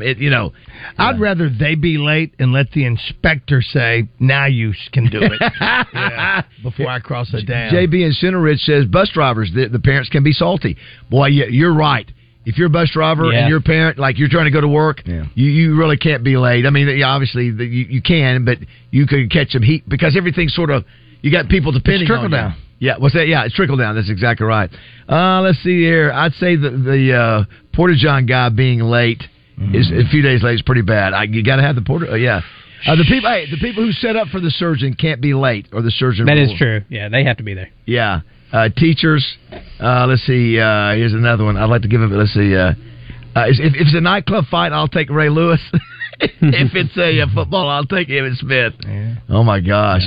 time. I'd rather they be late and let the inspector say, now you can do it. Before I cross it down. JB in Center Ridge says bus drivers, the parents can be salty. Boy, you're right. If you're a bus driver and your parent, like you're trying to go to work, you really can't be late. I mean, obviously you can, but you could catch some heat because everything's sort of, you got people depending on you. Trickle down. Yeah, what's that? Yeah, it's trickle down. That's exactly right. Let's see here. I'd say the Porta-John guy being late is a few days late is pretty bad. You got to have the Porta. The people who set up for the surgeon can't be late, or the surgeon. That is true. Yeah, they have to be there. Yeah, teachers. Let's see. Here's another one. I'd like to give it. Let's see. If it's a nightclub fight, I'll take Ray Lewis. If it's a football, I'll take Emmitt Smith. Yeah. Oh my gosh!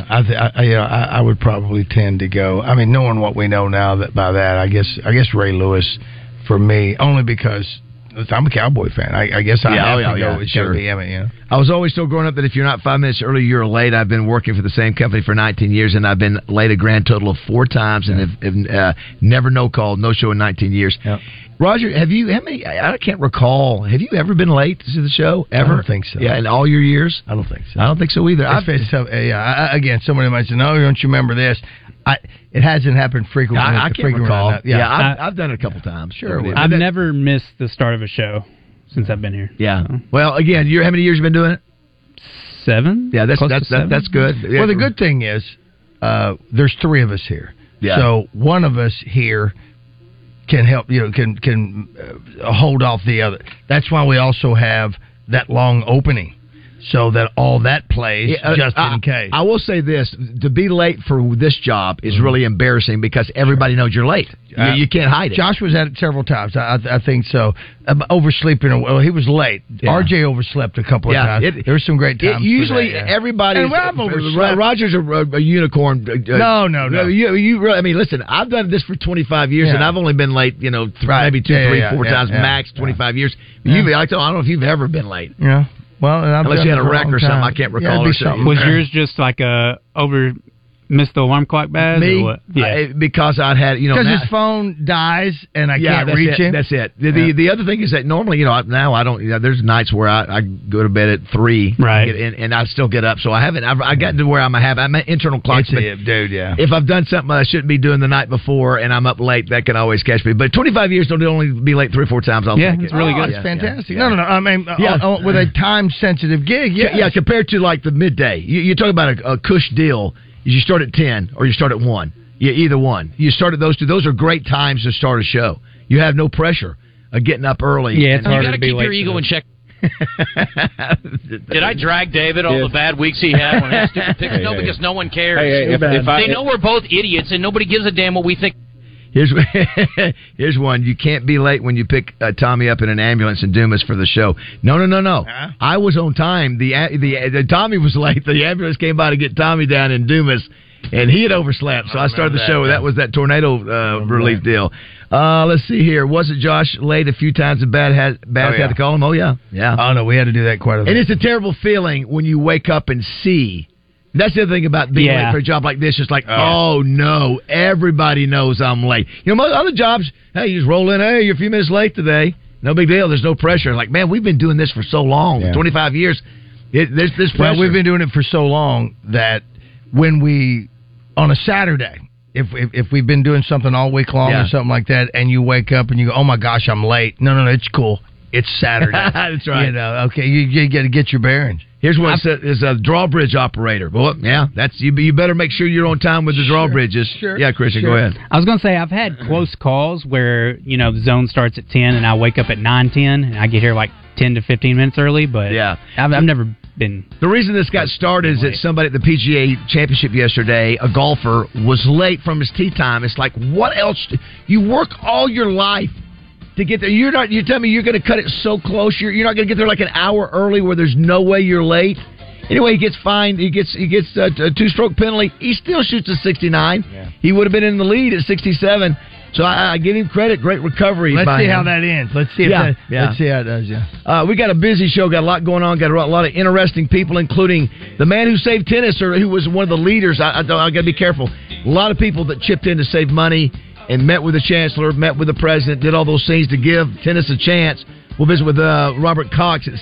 I would probably tend to go. I mean, knowing what we know now by that, I guess Ray Lewis for me, only because I'm a Cowboy fan. I guess I have to go. It should be Emmitt. I was always told growing up that if you're not 5 minutes early, you're late. I've been working for the same company for 19 years, and I've been late a grand total of 4 times, and have never no show in 19 years. Yep. Roger, have you? How many? I can't recall. Have you ever been late to the show? Ever? I don't think so. Yeah, in all your years? I don't think so. I don't think so either. Again, somebody might say, "No, don't you remember this?" It hasn't happened frequently. I can't recall. Enough. I've done it a couple times. Sure, I've never missed the start of a show since I've been here. Yeah. So. Well, again, how many years you been doing it? 7. Yeah, that's good. Yeah. Well, the good thing is there's 3 of us here. Yeah. So one of us here can help, can hold off the other. That's why we also have that long opening, so that all that plays just in case. I will say this: to be late for this job is really embarrassing because everybody knows you're late. You can't hide it. Josh was at it several times. I think so. Oversleeping. Well, he was late. Yeah. RJ overslept a couple of times. There were some great times. Usually, everybody. Roger's a unicorn. No. You really. I mean, listen. I've done this for 25 years, and I've only been late. Maybe 2, 3, 4 times max. 25 years. I don't know if you've ever been late. Yeah. Well, unless you had a wreck or something, I can't recall. Was yours just like missed the alarm clock badge? Me? Or what? Yeah. Because I'd had, because his phone dies and I can't reach him. That's it. The other thing is that normally, now I don't. There's nights where I go to bed at 3, right, and I still get up. So I haven't. I gotten to where I'm internal clock. Dude, yeah. If I've done something I shouldn't be doing the night before and I'm up late, that can always catch me. But 25 years don't only be late 3 or 4 times. I'll take it. It's really good. It's fantastic. Yeah. No. I mean, with a time sensitive gig, compared to like the midday, you talk about a cush deal. You start at 10 or you start at 1. Yeah, either one. You start at those 2. Those are great times to start a show. You have no pressure of getting up early. Yeah, it's hard to be late. You got to keep your ego in check. Did I drag David all the bad weeks he had when he had stupid picks? No, because no one cares. They know we're both idiots and nobody gives a damn what we think. Here's one. You can't be late when you pick Tommy up in an ambulance in Dumas for the show. No. Huh? I was on time. The Tommy was late. The ambulance came by to get Tommy down in Dumas, and he had overslept. So I started the show. That was that tornado relief deal. Let's see here. Wasn't Josh late a few times and Bad had to call him? Oh, yeah. Oh, no, we had to do that quite a bit. And it's a terrible feeling when you wake up and see. That's the other thing about being late for a job like this. It's like, oh, no, everybody knows I'm late. Most other jobs, hey, you just roll in, hey, you're a few minutes late today. No big deal. There's no pressure. Like, man, we've been doing this for so long, 25 years. There's this pressure. Well, we've been doing it for so long that when we, on a Saturday, if we've been doing something all week long or something like that, and you wake up and you go, oh, my gosh, I'm late. No, it's cool. It's Saturday. That's right. Okay, you got to get your bearings. Here's one is a drawbridge operator. Well, that's you better make sure you're on time with the drawbridges. Sure. Yeah, Christian, go ahead. I was going to say I've had close calls where the zone starts at 10 and I wake up at 9:10 and I get here like 10 to 15 minutes early. But I've never been. The reason this got started is that somebody at the PGA Championship yesterday, a golfer, was late from his tee time. It's like, what else? You work all your life to get there. You tell me you're going to cut it so close. You're not going to get there like an hour early where there's no way you're late. Anyway, he gets fined. He gets a 2-stroke penalty. He still shoots a 69. Yeah. He would have been in the lead at 67. So I give him credit. Great recovery. Let's see how that ends. Let's see how it does. Yeah. We got a busy show. Got a lot going on. Got a lot of interesting people, including the man who saved tennis, or who was one of the leaders. I got to be careful. A lot of people that chipped in to save money and met with the chancellor, met with the president, did all those things to give tennis a chance. We'll visit with Robert Cox at